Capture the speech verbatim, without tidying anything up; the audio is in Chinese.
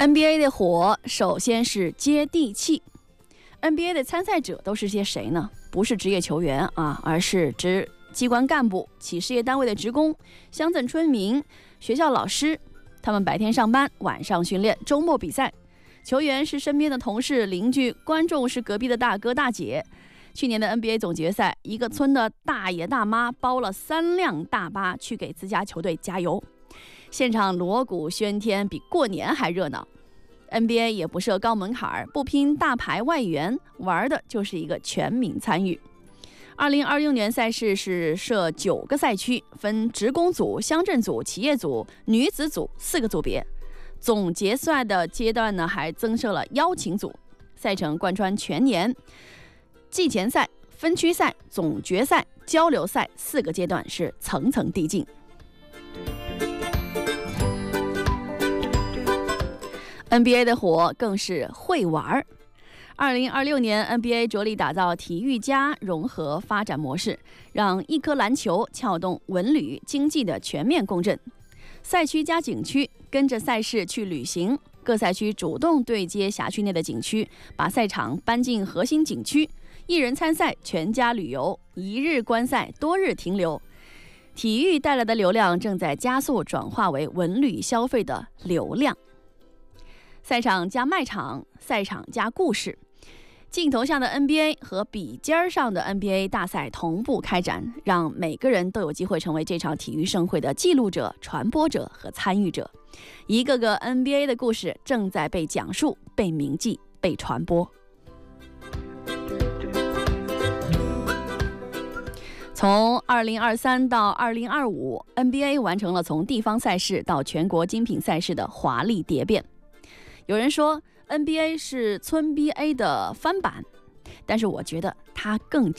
N B A 的火，首先是接地气。N B A 的参赛者都是些谁呢？不是职业球员啊，而是职机关干部、企事业单位的职工、乡镇村民、学校老师。他们白天上班，晚上训练，周末比赛。球员是身边的同事、邻居，观众是隔壁的大哥大姐。去年的 N B A 总决赛，一个村的大爷大妈包了三辆大巴去给自家球队加油，现场锣鼓喧天，比过年还热闹。N B A 也不设高门槛，不拼大牌外援，玩的就是一个全民参与。二零二六年赛事是设九个赛区，分职工组、乡镇组、企业组、女子组四个组别。总决赛的阶段呢，还增设了邀请组，赛程贯穿全年。季前赛、分区赛、总决赛、交流赛四个阶段是层层递进。N B A 的火更是会玩。二零二六年 N B A 着力打造体育加融合发展模式，让一颗篮球撬动文旅经济的全面共振。赛区加景区，跟着赛事去旅行，各赛区主动对接辖区内的景区，把赛场搬进核心景区，一人参赛，全家旅游，一日观赛，多日停留。体育带来的流量正在加速转化为文旅消费的流量。赛场加卖场，赛场加故事。镜头上的 N B A 和笔尖上的 N B A 大赛同步开展，让每个人都有机会成为这场体育盛会的记录者、传播者和参与者。一个个 N B A 的故事正在被讲述、被铭记、被传播。从二零二三到二零二五 ，N B A 完成了从地方赛事到全国精品赛事的华丽蝶变。有人说 N B A 是村 B A 的翻版，但是我觉得它更